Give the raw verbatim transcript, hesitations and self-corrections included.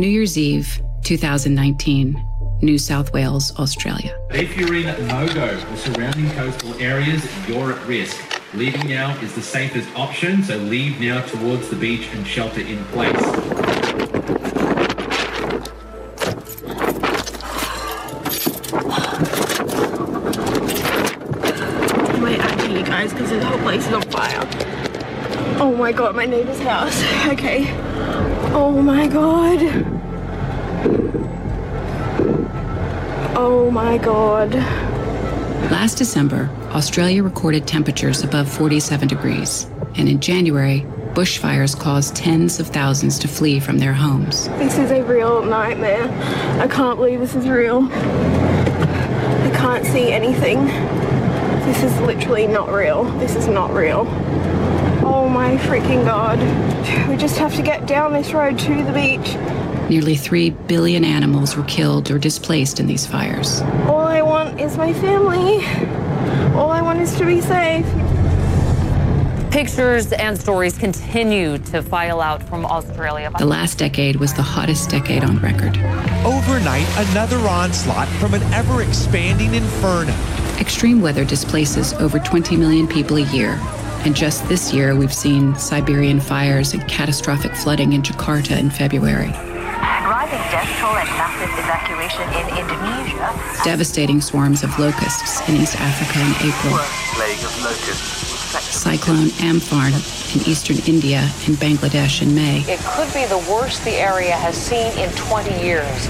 New Year's Eve, two thousand nineteen, New South Wales, Australia. If you're in Mogo or surrounding coastal areas, you're at risk. Leaving now is the safest option, so leave now towards the beach and shelter in place. Wait, out here, you guys, because the whole place is on fire. Oh my god, my neighbor's house. Okay. Oh my god. Oh my god. Last December, Australia recorded temperatures above forty-seven degrees, and in January, bushfires caused tens of thousands to flee from their homes. This is a real nightmare. I can't believe this is real. I can't see anything. This is literally not real. This is not real. Oh my freaking god. We just have to get down this road to the beach. Nearly three billion animals were killed or displaced in these fires. All I want is my family. All I want is to be safe. Pictures and stories continue to file out from Australia. The last decade was the hottest decade on record. Overnight, another onslaught from an ever-expanding inferno. Extreme weather displaces over twenty million people a year. And just this year, we've seen Siberian fires and catastrophic flooding in Jakarta in February. Rising death toll and massive evacuation in Indonesia. Devastating swarms of locusts in East Africa in April. Plague of locusts. Cyclone Amphan in eastern India and Bangladesh in May. It could be the worst the area has seen in twenty years.